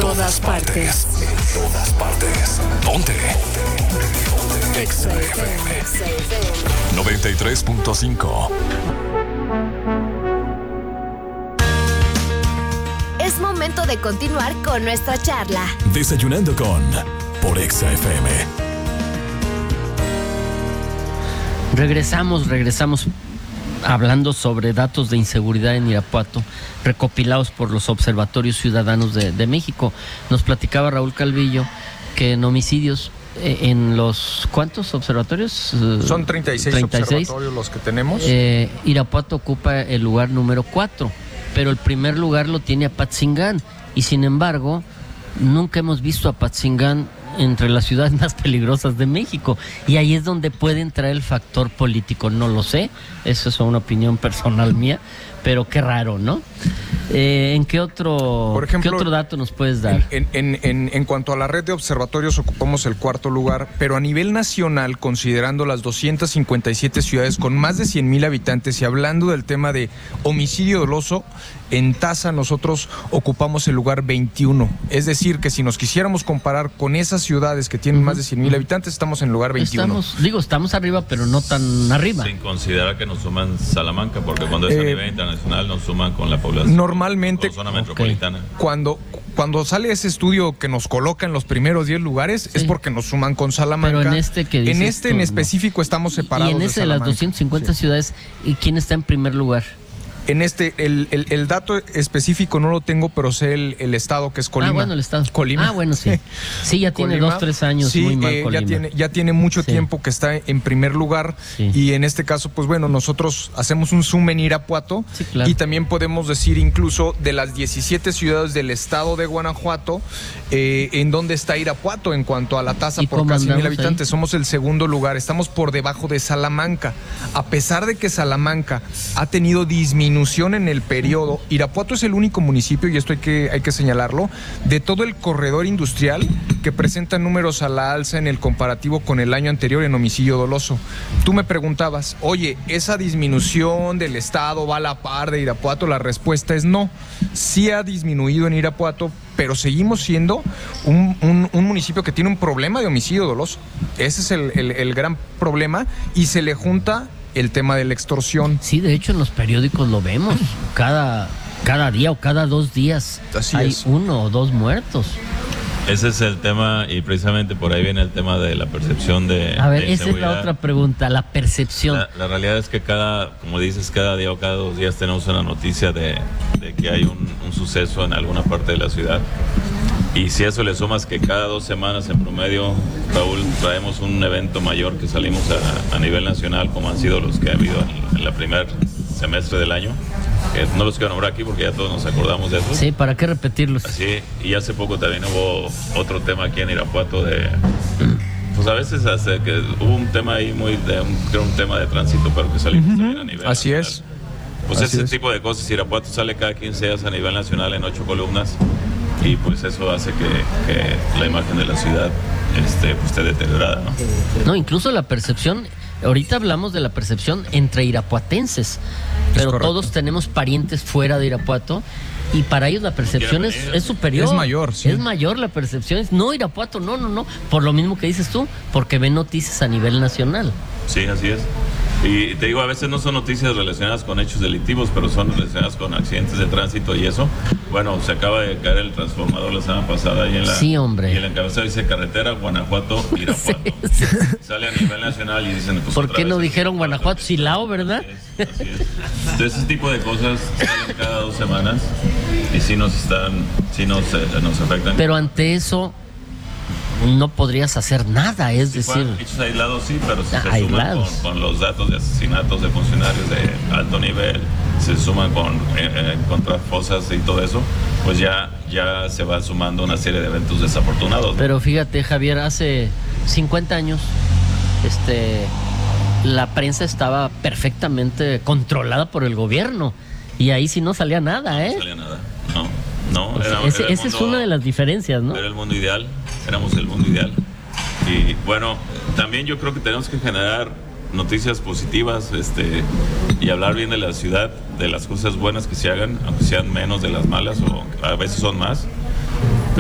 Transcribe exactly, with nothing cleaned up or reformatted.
todas partes. En todas partes. Ponte. Exa F M noventa y tres punto cinco. Es momento de continuar con nuestra charla. Desayunando con por Exa F M. Regresamos, regresamos hablando sobre datos de inseguridad en Irapuato recopilados por los observatorios ciudadanos de, de México. Nos platicaba Raúl Calvillo que en homicidios eh, en los ¿cuántos observatorios? Son treinta y seis, treinta y seis observatorios los que tenemos. Eh, Irapuato ocupa el lugar número cuatro, pero el primer lugar lo tiene Apatzingán y sin embargo nunca hemos visto a Apatzingán entre las ciudades más peligrosas de México, y ahí es donde puede entrar el factor político. No lo sé, eso es una opinión personal mía, pero qué raro, ¿no? Eh, ¿En qué otro, Por ejemplo, qué otro dato nos puedes dar? En, en, en, en cuanto a la red de observatorios, ocupamos el cuarto lugar, pero a nivel nacional, considerando las doscientas cincuenta y siete ciudades con más de cien mil habitantes y hablando del tema de homicidio doloso, en tasa nosotros ocupamos el lugar veintiuno. Es decir, que si nos quisiéramos comparar con esas ciudades que tienen uh-huh. más de cien mil habitantes, estamos en el lugar veintiuno. Estamos, digo, estamos arriba, pero no tan arriba. Sin considerar que nos suman Salamanca, porque cuando es eh, a nivel internacional nos suman con la población. Normalmente, con zona metropolitana. Okay. Cuando, cuando sale ese estudio que nos coloca en los primeros diez lugares, sí. es porque nos suman con Salamanca. Pero en este que dices En este tú, en específico no. estamos separados. Y en ese de, de las doscientas cincuenta sí. ciudades, ¿y quién está en primer lugar? En este, el, el, el dato específico no lo tengo, pero sé el, el estado que es Colima. Ah, bueno, el estado. Colima. Ah, bueno, sí. Sí, ya tiene Colima, dos, tres años sí, muy mal eh, Colima. Ya tiene, ya tiene mucho sí. tiempo que está en primer lugar. Sí. Y en este caso, pues bueno, nosotros hacemos un zoom en Irapuato. Sí, claro. Y también podemos decir incluso de las diecisiete ciudades del estado de Guanajuato, eh, en donde está Irapuato en cuanto a la tasa por casi mil habitantes. Ahí? Somos el segundo lugar. Estamos por debajo de Salamanca. A pesar de que Salamanca ha tenido disminución en el periodo, Irapuato es el único municipio, y esto hay que, hay que señalarlo, de todo el corredor industrial que presenta números a la alza en el comparativo con el año anterior en homicidio doloso. Tú me preguntabas, oye, ¿esa disminución del estado va a la par de Irapuato? La respuesta es no. Sí ha disminuido en Irapuato, pero seguimos siendo un, un, un municipio que tiene un problema de homicidio doloso. Ese es el, el, el gran problema, y se le junta el tema de la extorsión. Sí, de hecho en los periódicos lo vemos. Cada, cada día o cada dos días Así hay es. uno o dos muertos. Ese es el tema, y precisamente por ahí viene el tema de la percepción de A ver, de esa es la otra pregunta, la percepción. La, la realidad es que cada, como dices, cada día o cada dos días tenemos una noticia de, de que hay un, un suceso en alguna parte de la ciudad. Y si a eso le sumas que cada dos semanas en promedio, Raúl, traemos un evento mayor que salimos a, a nivel nacional, como han sido los que ha habido en, en la primer semestre del año, que no los quiero nombrar aquí porque ya todos nos acordamos de eso. Sí, ¿para qué repetirlos? Sí, y hace poco también hubo otro tema aquí en Irapuato de... Pues a veces hace que hubo un tema ahí muy de un, creo un tema de tránsito, pero que salimos uh-huh. también a nivel Así nacional. es. Pues Así ese es. tipo de cosas, Irapuato sale cada quince días a nivel nacional en ocho columnas, y pues eso hace que, que la imagen de la ciudad este, pues, esté deteriorada, ¿no? No, incluso la percepción, ahorita hablamos de la percepción entre irapuatenses, pero todos tenemos parientes fuera de Irapuato, y para ellos la percepción es, es superior. Es mayor, sí. Es mayor la percepción. Es, no, Irapuato, no, no, no. Por lo mismo que dices tú, porque ven noticias a nivel nacional. Sí, así es. Y te digo, a veces no son noticias relacionadas con hechos delictivos, pero son relacionadas con accidentes de tránsito y eso. Bueno, se acaba de caer el transformador la semana pasada ahí en la... Sí, hombre. Y en la encabezado dice carretera Guanajuato, Irapuato. Sí, sí. Sale a nivel nacional y dicen... Pues, ¿por qué no dijeron Guanajuato, Silao, verdad? Así es, así es. Entonces, ese tipo de cosas salen cada dos semanas y sí nos están... sí nos, eh, nos afectan. Pero ante eso... no podrías hacer nada, es si decir... hechos aislados sí, pero si ah, se suman con, con los datos de asesinatos de funcionarios de alto nivel, se suman con eh, encontrar fosas y todo eso, pues ya, ya se va sumando una serie de eventos desafortunados, ¿no? Pero fíjate, Javier, hace cincuenta años este, la prensa estaba perfectamente controlada por el gobierno, y ahí sí no salía nada, ¿eh? No salía nada, no. No, pues era, ese, era esa mundo, es una de las diferencias, ¿no? Era el mundo ideal, éramos el mundo ideal. Y bueno, también yo creo que tenemos que generar noticias positivas, este, y hablar bien de la ciudad, de las cosas buenas que se hagan, aunque sean menos de las malas, o a veces son más.